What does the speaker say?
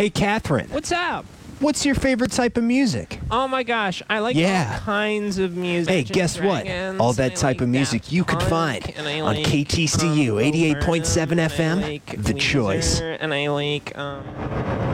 Hey, Catherine, What's up? what's your favorite type of music? Oh my gosh, I like Yeah. all kinds of music. Hey, guess what? All that type of music you could find on KTCU 88.7 FM, The Choice. And I like